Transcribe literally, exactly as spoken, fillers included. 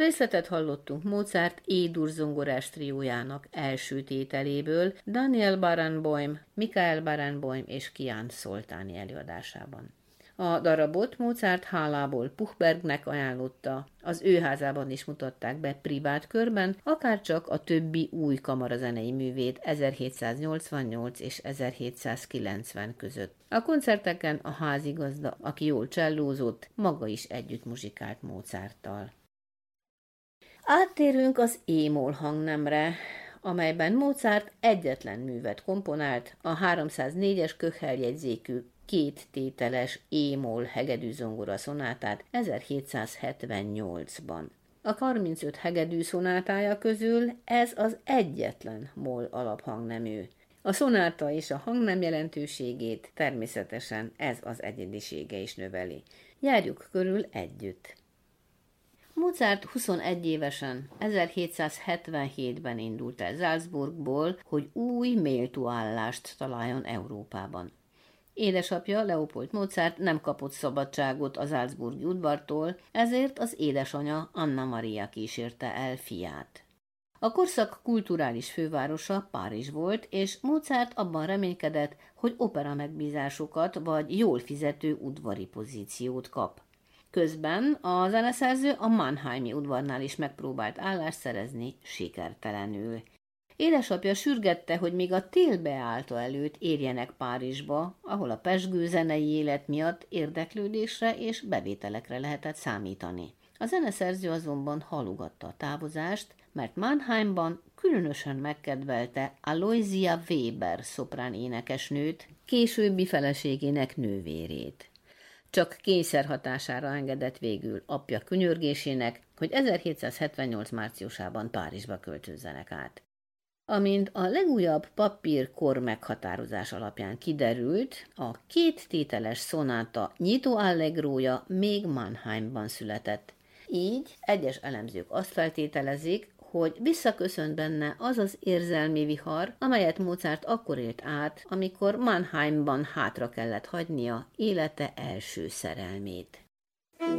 Részletet hallottunk Mozart E-dur zongorás triójának első tételéből, Daniel Barenboim, Michael Barenboim és Kian Szoltáni előadásában. A darabot Mozart hálából Puchbergnek ajánlotta, az ő házában is mutatták be privát körben, akárcsak a többi új kamarazenei művét ezerhétszáznyolcvannyolc és ezerhétszázkilencven között. A koncerteken a házigazda, aki jól csellózott, maga is együtt muzsikált Mozarttal. Áttérünk az e-moll hangnemre, amelyben Mozart egyetlen művet komponált, a háromszáznégyes Köchel jegyzékű két tételes e-moll hegedűzongora szonátát ezerhétszázhetvennyolcban. A harmincöt hegedű szonátája közül ez az egyetlen moll alaphangnemű. A szonáta és a hangnem jelentőségét természetesen ez az egyedisége is növeli. Járjuk körül együtt. Mozart huszonegy évesen, ezerhétszázhetvenhétben indult el Salzburgból, hogy új méltóállást találjon Európában. Édesapja, Leopold Mozart nem kapott szabadságot az salzburgi udvartól, ezért az édesanyja, Anna Maria kísérte el fiát. A korszak kulturális fővárosa Párizs volt, és Mozart abban reménykedett, hogy opera megbízásokat vagy jól fizető udvari pozíciót kap. Közben a zeneszerző a Mannheimi udvarnál is megpróbált állást szerezni, sikertelenül. Édesapja sürgette, hogy még a tél beállta előtt érjenek Párizsba, ahol a pezsgő zenei élet miatt érdeklődésre és bevételekre lehetett számítani. A zeneszerző azonban halogatta a távozást, mert Mannheimban különösen megkedvelte Aloysia Weber szoprán énekesnőt, későbbi feleségének nővérét. Csak kényszer hatására engedett végül apja könyörgésének, hogy ezerhétszázhetvennyolc márciusában Párizsba költözzenek át. Amint a legújabb papírkor meghatározás alapján kiderült, a két tételes szonáta nyitó allegrója még Mannheimban született. Így egyes elemzők azt feltételezik, hogy visszaköszönt benne az az érzelmi vihar, amelyet Mozart akkor élt át, amikor Mannheimban hátra kellett hagynia élete első szerelmét.